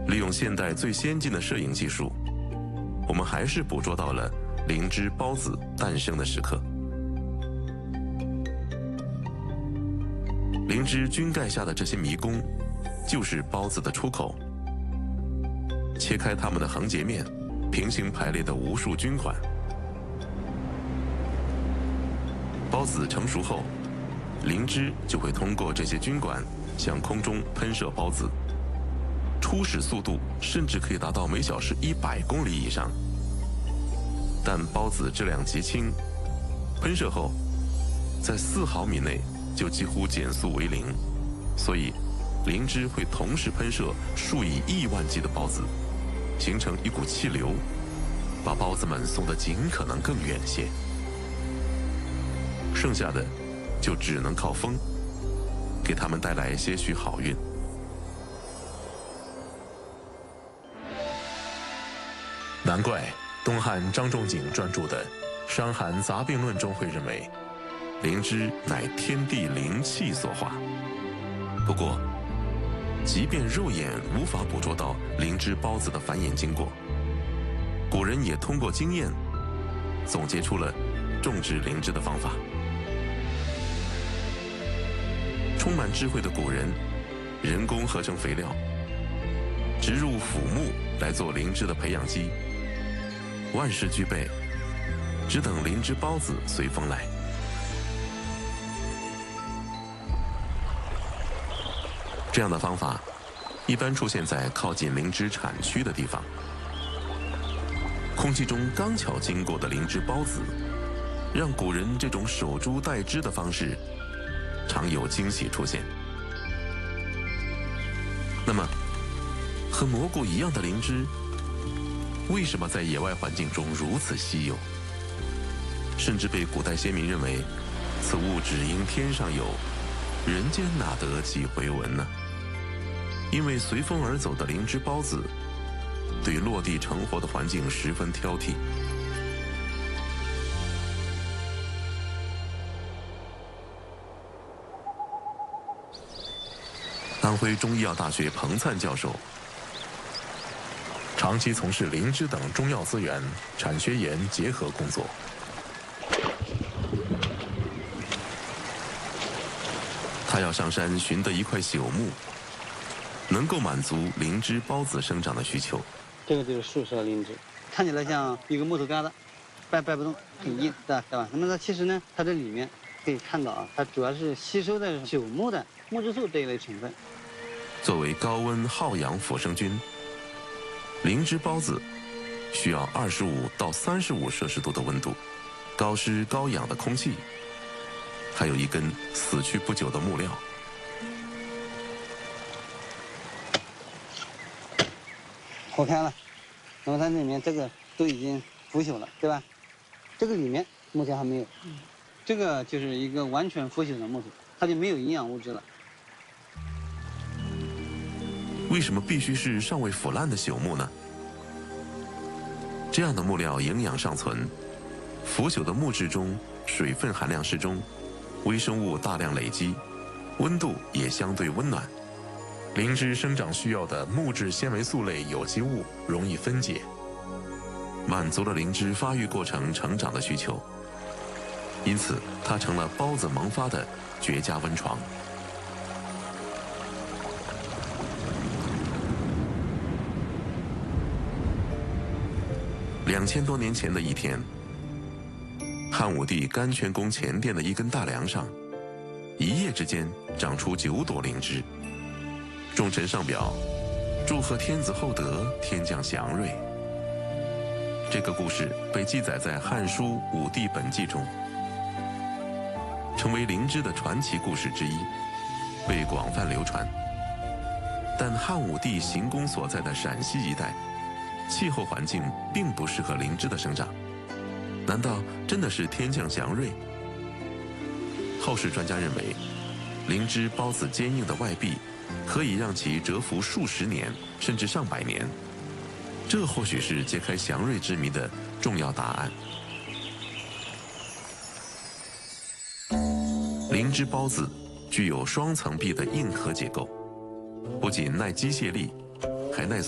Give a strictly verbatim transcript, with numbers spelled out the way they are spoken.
利用现代最先进的摄影技术，我们还是捕捉到了灵芝孢子诞生的时刻。灵芝菌盖下的这些迷宫，就是孢子的出口。切开它们的横截面，平行排列的无数菌管。孢子成熟后，灵芝就会通过这些菌管向空中喷射孢子，初始速度甚至可以达到每小时一百公里以上。但孢子质量极轻，喷射后在四毫米内就几乎减速为零，所以灵芝会同时喷射数以亿万计的孢子，形成一股气流，把孢子们送得尽可能更远些。剩下的就只能靠风，给它们带来些许好运。难怪东汉张仲景专著的《伤寒杂病论》中会认为，灵芝乃天地灵气所化。不过，即便肉眼无法捕捉到灵芝孢子的繁衍经过，古人也通过经验总结出了种植灵芝的方法。充满智慧的古人，人工合成肥料，植入腐木来做灵芝的培养基，万事俱备，只等灵芝孢子随风来。这样的方法一般出现在靠近灵芝产区的地方。空气中刚巧经过的灵芝孢子，让古人这种守株待枝的方式常有惊喜出现。那么，和蘑菇一样的灵芝，为什么在野外环境中如此稀有？甚至被古代先民认为，此物只应天上有，人间哪得几回闻呢？因为随风而走的灵芝孢子，对落地成活的环境十分挑剔。安徽中医药大学彭灿教授长期从事灵芝等中药资源产学研结合工作。他要上山寻得一块朽木，能够满足灵芝孢子生长的需求。 这个就是树梢灵芝，看起来像一个木头疙瘩，掰掰不动，挺硬的，对吧？那么它其实呢，它这里面可以看到啊，它主要是吸收的朽木的木质素这一类成分。 作为高温耗氧腐生菌，灵芝孢子需要二十五到三十五摄氏度的温度，高湿高氧的空气，还有一根死去不久的木料。 破开了，那么它里面这个都已经腐朽了，对吧？这个里面目前还没有，这个就是一个完全腐朽的木头，它就没有营养物质了。 为什么必须是尚未腐烂的朽木呢？这样的木料营养尚存，腐朽的木质中水分含量适中，微生物大量累积，温度也相对温暖。灵芝生长需要的木质纤维素类有机物容易分解，满足了灵芝发育过程成长的需求，因此它成了孢子萌发的绝佳温床。两千多年前的一天，汉武帝甘泉宫前殿的一根大梁上，一夜之间长出九朵灵芝。众臣上表，祝贺天子厚德，天降祥瑞。这个故事被记载在《汉书·武帝本纪》中，成为灵芝的传奇故事之一，被广泛流传。但汉武帝行宫所在的陕西一带，气候环境并不适合灵芝的生长，难道真的是天降祥瑞？后世专家认为，灵芝孢子坚硬的外壁可以让其蛰伏数十年甚至上百年，这或许是揭开祥瑞之谜的重要答案。灵芝孢子具有双层壁的硬核结构，不仅耐机械力，还耐